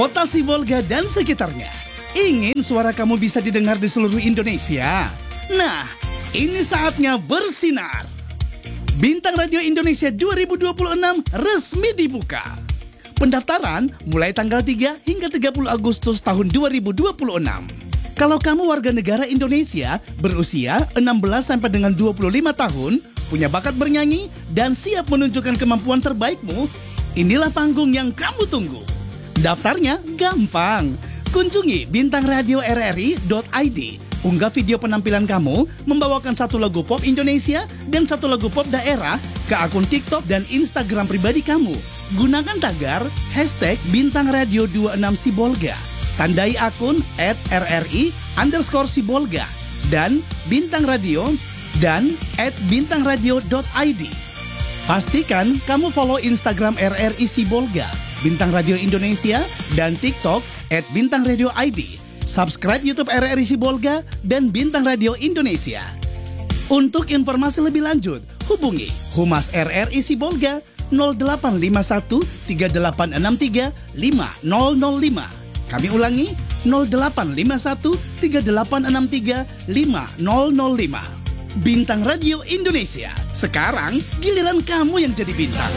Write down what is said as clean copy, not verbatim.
Kota Sibolga dan sekitarnya. Ingin suara kamu bisa didengar di seluruh Indonesia? Nah, ini saatnya bersinar. Bintang Radio Indonesia 2026 resmi dibuka. Pendaftaran mulai tanggal 3 hingga 30 Agustus tahun 2026. Kalau kamu warga negara Indonesia berusia 16 sampai dengan 25 tahun, punya bakat bernyanyi dan siap menunjukkan kemampuan terbaikmu, inilah panggung yang kamu tunggu. Daftarnya gampang. Kunjungi bintangradioRRI.id. Unggah video penampilan kamu membawakan satu lagu pop Indonesia dan satu lagu pop daerah ke akun TikTok dan Instagram pribadi kamu. Gunakan tagar #BintangRadio26 Sibolga. Tandai akun @RRI_Sibolga dan Bintang Radio dan @bintangradio.id. Pastikan kamu follow Instagram RRI Sibolga, Bintang Radio Indonesia, dan TikTok @BintangRadio.id. Subscribe YouTube RRI Sibolga dan Bintang Radio Indonesia. Untuk informasi lebih lanjut, hubungi Humas RRI Sibolga 0851 3863 5005. Kami ulangi 0851 3863 5005. Bintang Radio Indonesia. Sekarang giliran kamu yang jadi bintang.